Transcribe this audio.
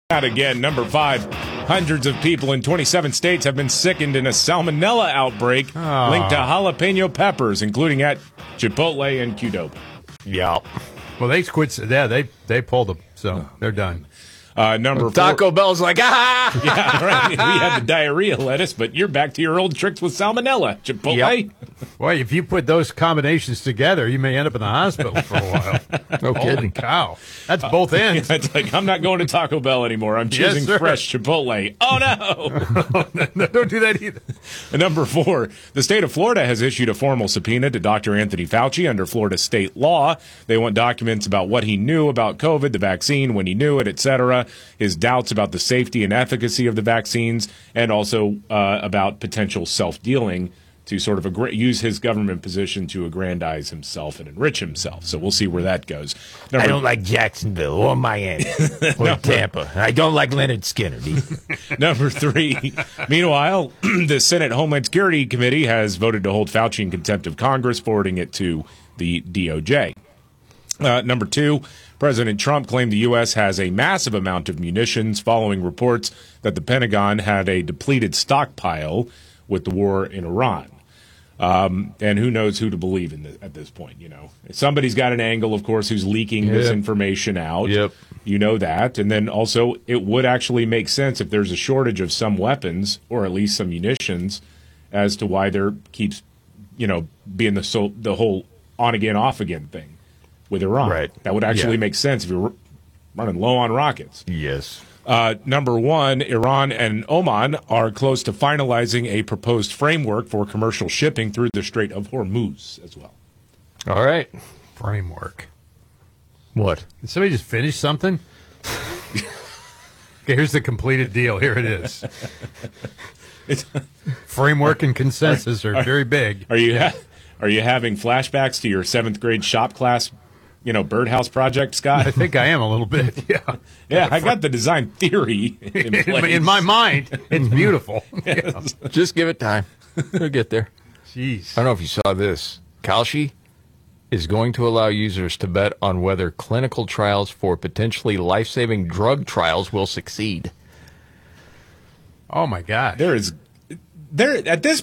Out again, number 5. Hundreds of people in 27 states have been sickened in a salmonella outbreak linked to jalapeno peppers, including at Chipotle and Qdoba. Yeah. Well, they quit. Yeah, they pulled them, so they're done. Number 4. Taco Bell's like, ah! Yeah, right. We had the diarrhea lettuce, but you're back to your old tricks with salmonella. Chipotle. Yep. Well, if you put those combinations together, you may end up in the hospital for a while. No kidding. Holy cow. That's both ends. It's like, I'm not going to Taco Bell anymore. I'm choosing fresh Chipotle. Oh, no. No, don't do that either. Number 4, the state of Florida has issued a formal subpoena to Dr. Anthony Fauci under Florida state law. They want documents about what he knew about COVID, the vaccine, when he knew it, etc., his doubts about the safety and efficacy of the vaccines, and also about potential self-dealing to sort of use his government position to aggrandize himself and enrich himself. So we'll see where that goes. I don't like Jacksonville or Miami or Tampa. I don't like Leonard Skinner. Number 3. Meanwhile, the Senate Homeland Security Committee has voted to hold Fauci in contempt of Congress, forwarding it to the DOJ. Number 2, President Trump claimed the U.S. has a massive amount of munitions following reports that the Pentagon had a depleted stockpile with the war in Iran. And who knows who to believe in at this point, you know. Somebody's got an angle, of course, who's leaking this information out. Yep. You know that. And then also it would actually make sense if there's a shortage of some weapons or at least some munitions as to why there keeps, being the whole on-again, off-again thing with Iran. Right. That would actually make sense if you're running low on rockets. Yes. Number 1, Iran and Oman are close to finalizing a proposed framework for commercial shipping through the Strait of Hormuz as well. All right. Framework. What? Did somebody just finish something? Okay, here's the completed deal. Here it is. Framework and consensus are very big. Are you having flashbacks to your 7th grade shop class, birdhouse project, Scott? I think I am a little bit, yeah. Yeah, I got the design theory in place. In my mind, it's beautiful. Yes. Just give it time. We'll get there. Jeez. I don't know if you saw this. Kalshi is going to allow users to bet on whether clinical trials for potentially life-saving drug trials will succeed. Oh, my gosh. There at this